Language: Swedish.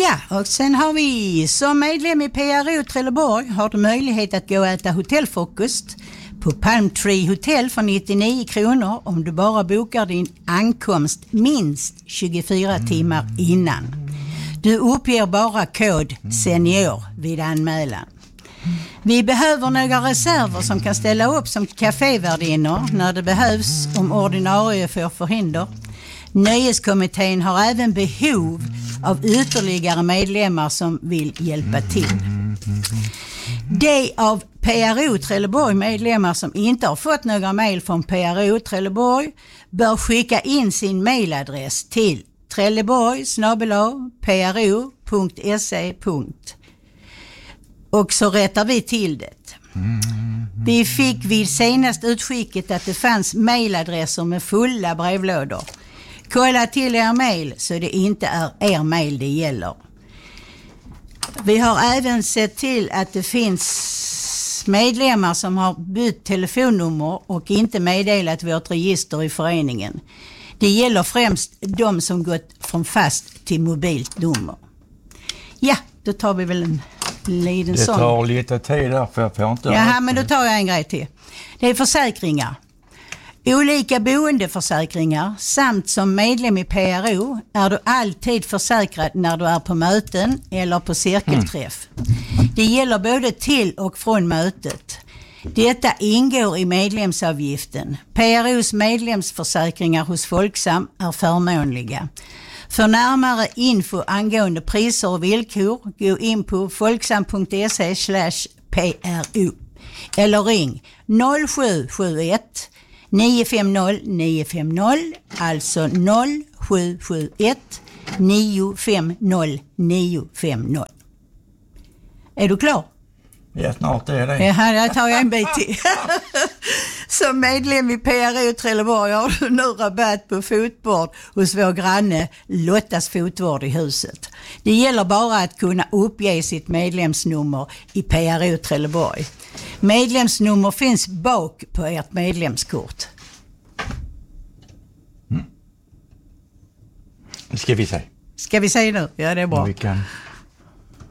Ja, och sen har vi som medlem i PRO Trelleborg har du möjlighet att gå och äta hotellfrukost på Palm Tree Hotel för 99 kronor om du bara bokar din ankomst minst 24 timmar innan. Du uppger bara kod senior vid anmälan. Vi behöver några reserver som kan ställa upp som kafévärdinnor när det behövs om ordinarie får förhinder. Nöjeskommittén har även behov av ytterligare medlemmar som vill hjälpa till. De av PRO Trelleborg medlemmar som inte har fått några mejl från PRO Trelleborg bör skicka in sin mejladress till trelleborg@pro.se. Och så rättar vi till det. Vi fick vid senast utskicket att det fanns mejladresser med fulla brevlådor. Kolla till er mejl så det inte är er mejl det gäller. Vi har även sett till att det finns medlemmar som har bytt telefonnummer och inte meddelat vårt register i föreningen. Det gäller främst de som gått från fast till mobilt nummer. Ja, då tar vi väl en liten sån. Det tar lite tid där för jag får inte... Jaha, men då tar jag en grej till. Det är försäkringar. Olika boendeförsäkringar samt som medlem i PRO är du alltid försäkrad när du är på möten eller på cirkelträff. Det gäller både till och från mötet. Detta ingår i medlemsavgiften. PROs medlemsförsäkringar hos Folksam är förmånliga. För närmare info angående priser och villkor gå in på folksam.se/PRO eller ring 0771 950 950, alltså 0771 950 950. Är du klar? Ja, snart är det. Ja, jag tar en bit till. Som medlem i PRO Trelleborg har du nu rabatt på fotvård hos vår granne Lottas fotvård i huset. Det gäller bara att kunna uppge sitt medlemsnummer i PRO Trelleborg. Medlemsnummer finns bak på ert medlemskort. Ska vi säga? Ska vi säga nu? Ja, det är bra. Vi kan...